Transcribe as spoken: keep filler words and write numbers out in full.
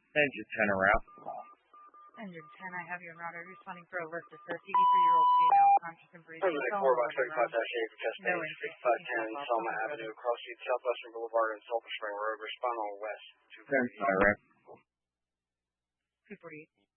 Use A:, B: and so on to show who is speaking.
A: Engine ten around.
B: Engine ten, I have your router responding for a lift assist. eighty-three-year-old female, conscious and breathing.
C: four by thirty-five dash eight, test
B: No
C: page sixty-five ten, Selma Avenue, Cross Street, Southwestern Boulevard, and Sulphur Spring Road. Respond on west.
A: ten, Iraq.
B: two forty-eight.